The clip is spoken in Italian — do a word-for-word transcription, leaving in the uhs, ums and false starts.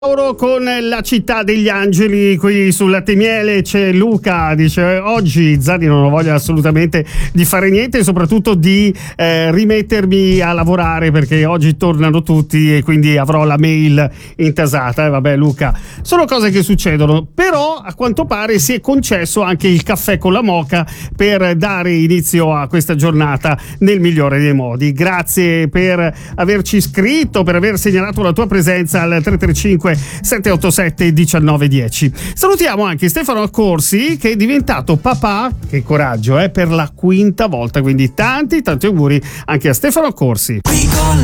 Con la città degli angeli qui sul Latte Miele c'è Luca, dice oggi Zani non ho voglia assolutamente di fare niente e soprattutto di eh, rimettermi a lavorare perché oggi tornano tutti e quindi avrò la mail intasata. E eh, vabbè Luca, sono cose che succedono, però a quanto pare si è concesso anche il caffè con la moka per dare inizio a questa giornata nel migliore dei modi. Grazie per averci scritto, per aver segnalato la tua presenza al tre tre cinque sette otto sette uno nove uno zero. Salutiamo anche Stefano Accorsi che è diventato papà, che coraggio, eh, per la quinta volta, quindi tanti tanti auguri anche a Stefano Accorsi.